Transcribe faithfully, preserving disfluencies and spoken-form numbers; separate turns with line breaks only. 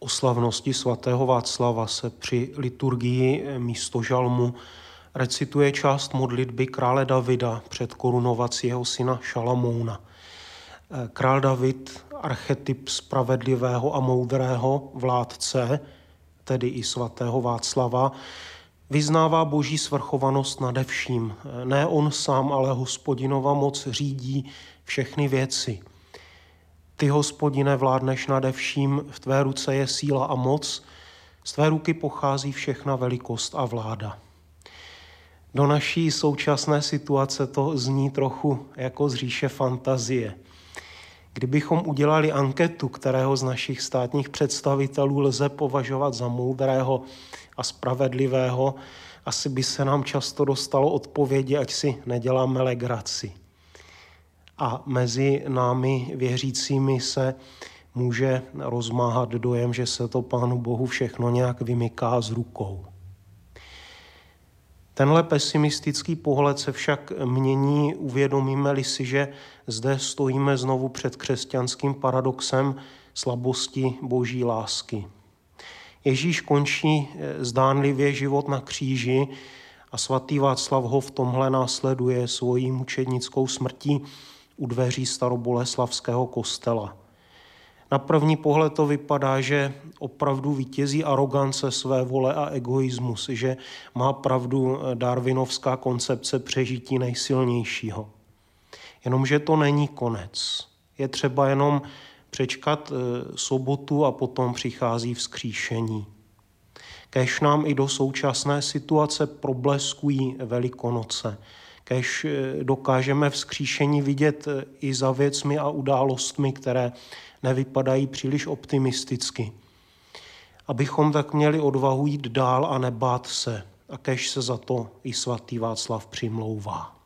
O slavnosti svatého Václava se při liturgii místo žalmu recituje část modlitby krále Davida před korunovací jeho syna Šalamouna. Král David, archetyp spravedlivého a moudrého vládce, tedy i svatého Václava, vyznává boží svrchovanost nade vším. Ne on sám, ale Hospodinova moc řídí všechny věci. Ty, Hospodine, vládneš nade vším, v tvé ruce je síla a moc, z tvé ruky pochází všechna velikost a vláda. Do naší současné situace to zní trochu jako z říše fantazie. Kdybychom udělali anketu, kterého z našich státních představitelů lze považovat za moudrého a spravedlivého, asi by se nám často dostalo odpovědi, ať si neděláme legraci. A mezi námi věřícími se může rozmáhat dojem, že se to Pánu Bohu všechno nějak vymyká z rukou. Tenhle pesimistický pohled se však mění, uvědomíme-li si, že zde stojíme znovu před křesťanským paradoxem slabosti boží lásky. Ježíš končí zdánlivě život na kříži a svatý Václav ho v tomhle následuje svojí mučednickou smrtí u dveří staroboleslavského kostela. Na první pohled to vypadá, že opravdu vítězí arogance své vole a egoismus, že má pravdu darwinovská koncepce přežití nejsilnějšího. Jenomže to není konec. Je třeba jenom přečkat sobotu a potom přichází vzkříšení. Kéž nám i do současné situace probleskují Velikonoce. Kéž dokážeme vzkříšení vidět i za věcmi a událostmi, které nevypadají příliš optimisticky. Abychom tak měli odvahu jít dál a nebát se. A kéž se za to i svatý Václav přimlouvá.